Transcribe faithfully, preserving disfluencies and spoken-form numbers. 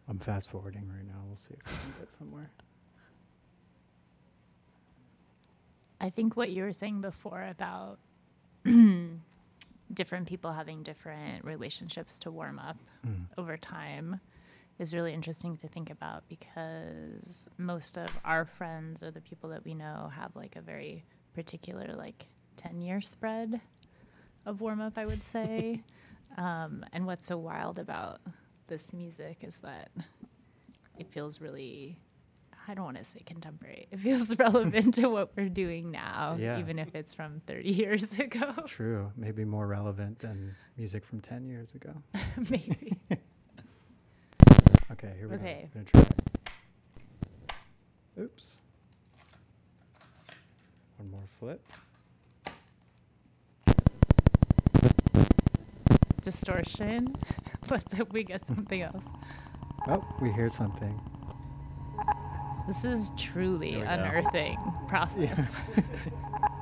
I'm fast forwarding right now. We'll see if we can get somewhere. I think what you were saying before about different people having different relationships to warm up Mm. over time is really interesting to think about, because most of our friends or the people that we know have like a very particular like ten year spread of warm up, I would say. um, and what's so wild about this music is that it feels really, I don't want to say contemporary. It feels relevant to what we're doing now, Yeah. even if it's from thirty years ago. True. Maybe more relevant than music from ten years ago. Maybe. Okay, here we Okay. go. I'm going to try. Oops. One more flip. Distortion. Let's hope we get something else. Oh, we hear something. This is truly Here we go. unearthing process.